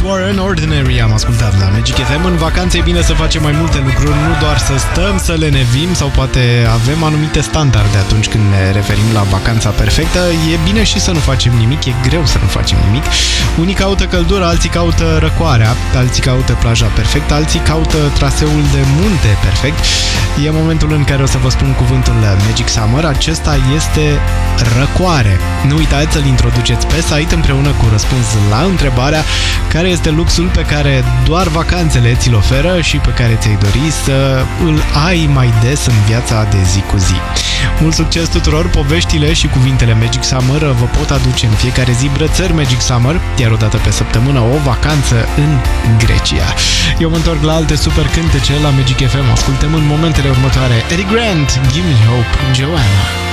Warren, Ordinary am ascultat la Magic FM. În vacanță e bine să facem mai multe lucruri, nu doar să stăm, să lenevim sau poate avem anumite standarde atunci când ne referim la vacanța perfectă. E bine și să nu facem nimic, e greu să nu facem nimic. Unii caută căldură, alții caută răcoarea, alții caută plaja perfectă, alții caută traseul de munte perfect. E momentul în care o să vă spun cuvântul Magic Summer. Acesta este răcoare. Nu uitați să-l introduceți pe site împreună cu răspuns la întrebarea care este luxul pe care doar vacanțele ți-l oferă și pe care ți-ai dori să îl ai mai des în viața de zi cu zi. Mult succes tuturor! Poveștile și cuvintele Magic Summer vă pot aduce în fiecare zi brățări Magic Summer, iar o dată pe săptămână o vacanță în Grecia. Eu mă întorc la alte super cântece la Magic FM. Ascultăm în momentele următoare Eddie Grant, Give Me Hope, Joanna.